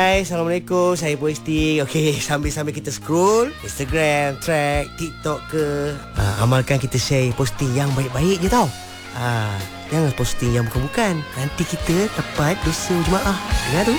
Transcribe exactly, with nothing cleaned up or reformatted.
Hai, Assalamualaikum. Saya Posting. Okey, sambil-sambil kita scroll Instagram, track, TikTok ke, uh, amalkan kita share posting yang baik-baik je tau. uh, Jangan posting yang bukan-bukan. Nanti kita dapat dosa jemaah. Dengar tu.